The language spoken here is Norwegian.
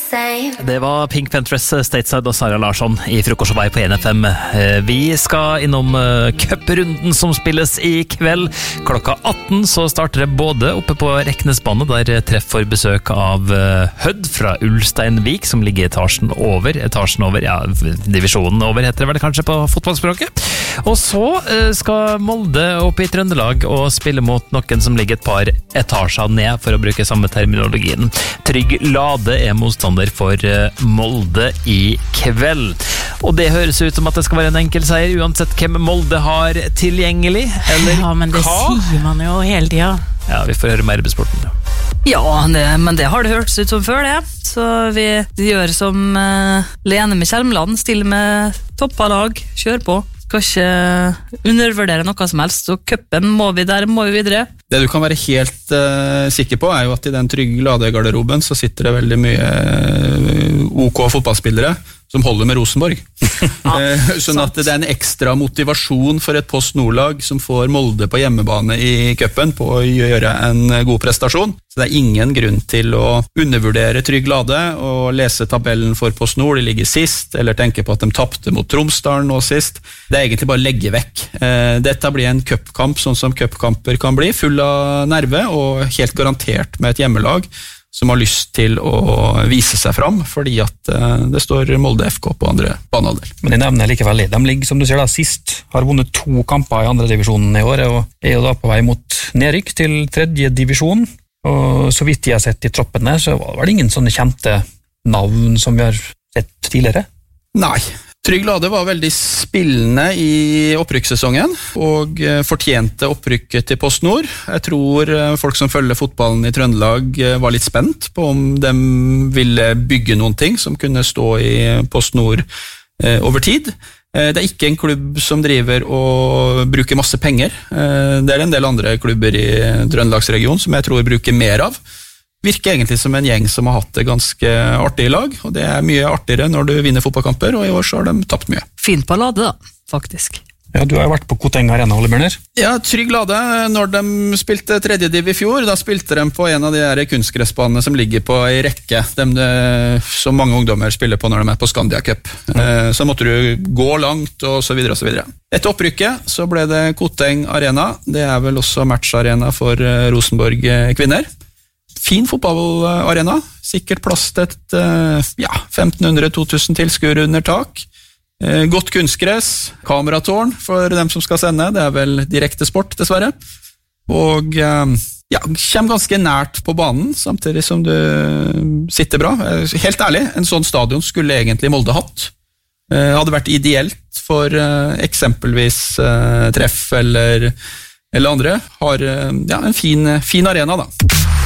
Det var Pink Panthers, Stateside og Sara Larsson i Frokosjavei på 1FM. Vi skal innom cuprunden som spilles i kveld. Klokka 18 så starter det både oppe på Reknesbane, der treff får besøk av Hødd fra Ulsteinvik, som ligger etasjen over, ja, divisjonen over heter det vel kanskje på fotballspråket. Og så skal Molde opp i Trøndelag og spille mot noen som ligger et par etasjer ned, for å bruke samme terminologien. Trygg Lade er motstander for Molde i kveld. Og det høres ut som at det skal være en enkel seier, uansett hvem Molde har tilgjengelig, eller ja, men det sier man jo hele tiden. Ja, vi får høre mer i besporten. Ja, men det har det hørtes ut som før det. Så vi gjør som Lene med Kjelmeland, stiller med toppalag, kjør på. Skal ikke undervurdere noe som helst, så cupen må vi videre. Det du kan være helt sikker på er jo at i den Trygg Lade-garderoben så sitter det veldig mye OK fotballspillere som holder med Rosenborg. Sånn at det er en ekstra motivasjon for et Post Nord-lag som får Molde på hjemmebane i cupen på å gjøre en god prestasjon. Så det er ingen grunn til å undervurdere Trygg Lade og lese tabellen for Post Nord, de ligger sist, eller tenke på at de tappte mot Tromsdalen nå sist. Det er egentlig bare å legge vekk. Dette blir en cupkamp sånn som cupkamper kan bli, full av nerve og helt garantert med et hjemmelag som har lyst til å vise seg fram, fordi at det står Molde FK på andre banehalvdel. Men de nevner likevel, de ligger som du ser da sist, har vunnet 2 kamper i andre divisjonen i år, og er jo da på vei mot nedrykk til 3. divisjon, og så vidt jeg har sett i troppene, så var det ingen sånne kjente navn som vi har sett tidligere? Nei. Trygg Lade var veldig spillende i opprykkssesongen, og fortjente opprykket til Post Nord. Jeg tror folk som følger fotballen i Trøndelag var litt spent på om de ville bygge noen ting som kunne stå i Post Nord over tid. Det er ikke en klubb som driver og bruker masse penger. Det er en del andre klubber i Trøndelagsregionen som jeg tror bruker mer av. Virker egentlig som en gjeng som har hatt det ganske artig i lag, og det er mye artigere når du vinner fotballkamper, og i år så har de tapt mye. Fint på Lade da, faktisk. Ja, du har jo vært på Koteng Arena, Ole Bjørner. Ja, Trygg Lade, når de spilte 3. div i fjor, da spilte de på en av de der kunstgressbanene som ligger på i rekke, som mange ungdommer spiller på når de er på Skandia Cup. Så måtte du gå langt, og så videre og så videre. Etter opprykket så ble det Koteng Arena, det er vel også matcharena for Rosenborg kvinner. Fin fotballarena, sikkert plass til et 1500-2000 tilskuere under tak. Godt kunstgress, kameratårn for dem som skal sende, det er vel direkte sport dessverre. Og kommer ganske nært på banen, samtidig som du sitter bra. Helt ærlig, en sånn stadion skulle egentlig Molde hatt. Hadde vært ideelt for eksempelvis treff eller andre. Har en fin arena da.